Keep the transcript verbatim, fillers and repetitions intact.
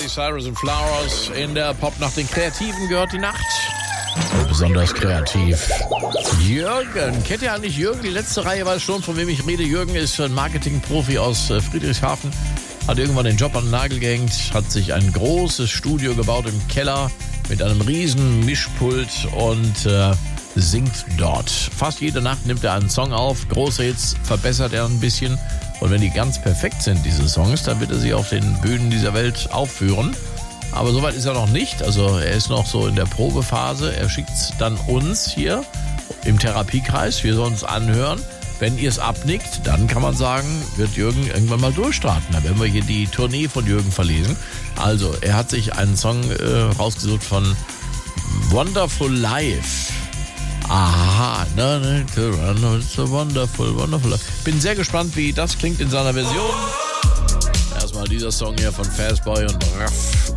Cyrus and Flowers. In der Popnacht den Kreativen gehört die Nacht. Besonders kreativ. Jürgen. Kennt ihr eigentlich Jürgen? Die letzte Reihe weiß schon, von wem ich rede. Jürgen ist ein Marketingprofi aus Friedrichshafen. Hat irgendwann den Job an den Nagel gehängt. Hat sich ein großes Studio gebaut im Keller mit einem riesen Mischpult und äh, singt dort. Fast jede Nacht nimmt er einen Song auf. Große Hits verbessert er ein bisschen. Und wenn die ganz perfekt sind, diese Songs, dann wird er sie auf den Bühnen dieser Welt aufführen. Aber soweit ist er noch nicht. Also er ist noch so in der Probephase. Er schickt es dann uns hier im Therapiekreis. Wir sollen es anhören. Wenn ihr es abnickt, dann kann man sagen, wird Jürgen irgendwann mal durchstarten. Da werden wir hier die Tournee von Jürgen verlesen. Also er hat sich einen Song äh, rausgesucht von Wonderful Life. Aha, no need to run, it's so wonderful, wonderful. Bin sehr gespannt, wie das klingt in seiner Version. Erstmal dieser Song hier von Fastboy und Raff